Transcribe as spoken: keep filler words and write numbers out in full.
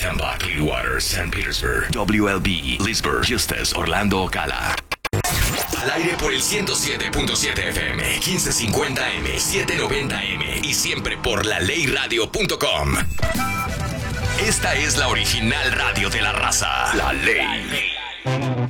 Tampa, Clearwater, Saint Petersburg, W L B, Leesburg, Eustis, Orlando, Ocala. Al aire por el ciento siete punto siete F M, quince cincuenta M, setecientos noventa M y siempre por la ley radio punto com. Esta es la original radio de la raza, La Ley.